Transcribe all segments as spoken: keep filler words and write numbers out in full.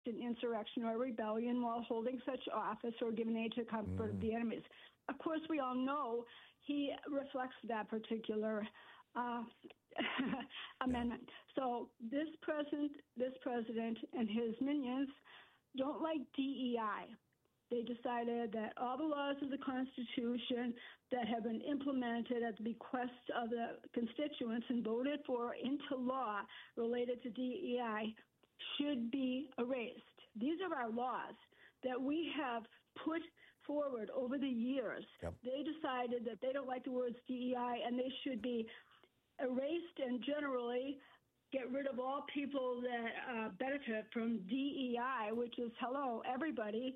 an insurrection or rebellion while holding such office or giving aid to comfort mm. of the enemies. Of course, we all know he reflects that particular uh, amendment. Yeah. So this president, this president and his minions don't like D E I. They decided that all the laws of the Constitution that have been implemented at the bequest of the constituents and voted for into law related to D E I should be erased. These are our laws that we have put forward over the years. Yep. They decided that they don't like the words D E I and they should be erased and generally get rid of all people that uh, benefit from D E I, which is, hello, everybody.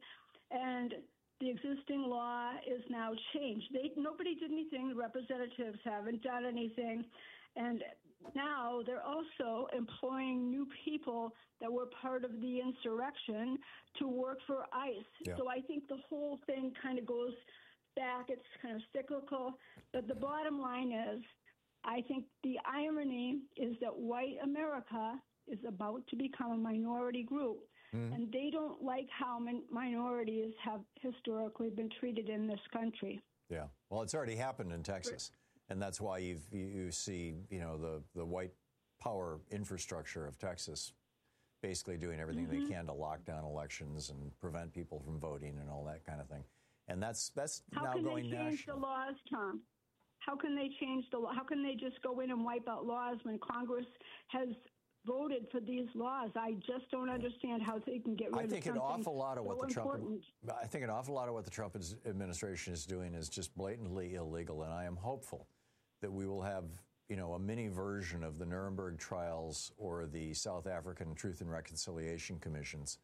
And the existing law is now changed. They, nobody did anything. The representatives haven't done anything. And now they're also employing new people that were part of the insurrection to work for ICE. Yeah. So I think the whole thing kind of goes back. It's kind of cyclical. But the bottom line is, I think the irony is that white America is about to become a minority group. Mm-hmm. And they don't like how min- minorities have historically been treated in this country. Yeah. Well, it's already happened in Texas. And that's why you've, you see, you know, the, the white power infrastructure of Texas basically doing everything mm-hmm. they can to lock down elections and prevent people from voting and all that kind of thing. And that's that's how now going national. How can they change the laws, Tom? How can they change the law? How can they just go in and wipe out laws when Congress has voted for these laws? I just don't understand how they can get rid I think of an awful lot of so what the important. Trump I think an awful lot of what the Trump administration is doing is just blatantly illegal, and I am hopeful that we will have, you know, a mini version of the Nuremberg trials or the South African Truth and Reconciliation Commissions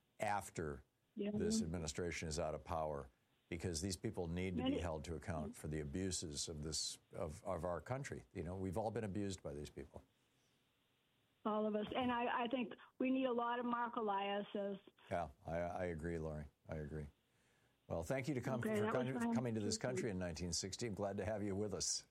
after yeah. this administration is out of power, because these people need to Many, be held to account for the abuses of this of, of our country. You know, we've all been abused by these people. All of us. And I, I think we need a lot of Mark Elias's. Yeah, I, I agree, Lori. I agree. Well, thank you to come, okay, for com- coming to this country in nineteen sixty. I'm glad to have you with us.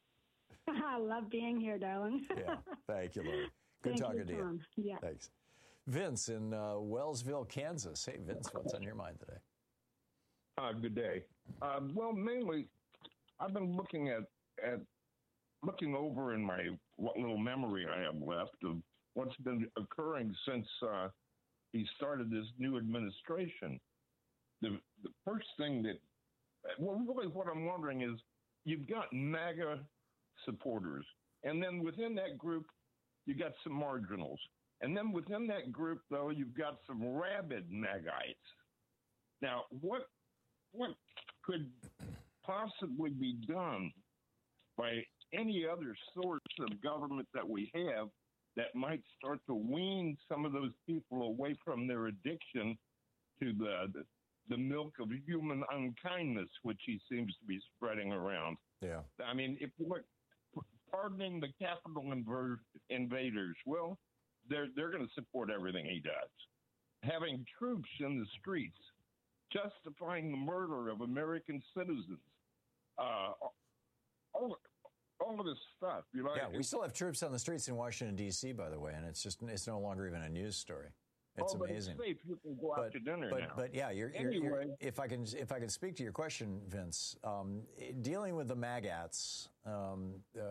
I love being here, darling. Yeah, thank you, Lori. Good thank talking you, to Tom. you. Yeah. Thanks. Vince in uh, Wellsville, Kansas. Hey, Vince, what's on your mind today? Uh, good day. Um, well, mainly, I've been looking at, at looking over in my what little memory I have left of what's been occurring since uh, he started this new administration. The, the first thing that, well, really what I'm wondering is, you've got MAGA supporters, and then within that group, you got some marginals. And then within that group, though, you've got some rabid MAGites. Now, what what could possibly be done by any other source of government that we have that might start to wean some of those people away from their addiction to the the, the milk of human unkindness, which he seems to be spreading around? Yeah. I mean, if you look, pardoning the Capitol inver- invaders, well, they're they're going to support everything he does. Having troops in the streets, justifying the murder of American citizens, uh, all all of this stuff. You know, yeah, we still have troops on the streets in Washington D C, by the way, and it's just it's no longer even a news story. It's oh, amazing. But it's safe. You can go out but, to dinner but, now. But yeah, you're, you're, anyway. you're, if I can if I can speak to your question, Vince, um, dealing with the MAGATs um, uh,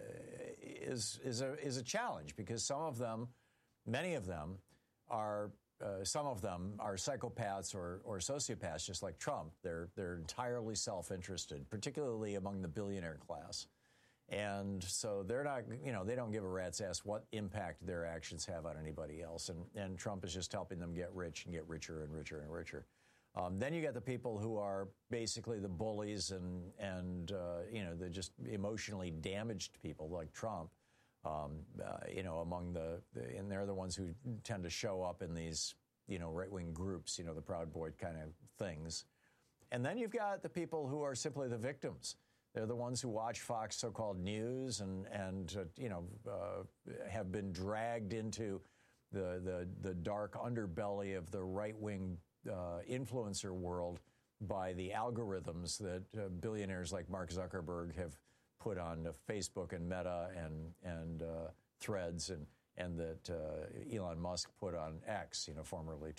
is is a is a challenge, because some of them, many of them, are uh, some of them are psychopaths or or sociopaths, just like Trump. They're they're entirely self-interested, particularly among the billionaire class. And so they're not, you know, they don't give a rat's ass what impact their actions have on anybody else. And, and Trump is just helping them get rich and get richer and richer and richer. Um, then you got the people who are basically the bullies and, and uh, you know, they're just emotionally damaged people like Trump, um, uh, you know, among the, the, and they're the ones who tend to show up in these, you know, right-wing groups, you know, the Proud Boy kind of things. And then you've got the people who are simply the victims. They're the ones who watch Fox so-called news and, and uh, you know, uh, have been dragged into the, the, the dark underbelly of the right-wing uh, influencer world by the algorithms that uh, billionaires like Mark Zuckerberg have put on Facebook and Meta and, and uh, Threads and, and that uh, Elon Musk put on X, you know, formerly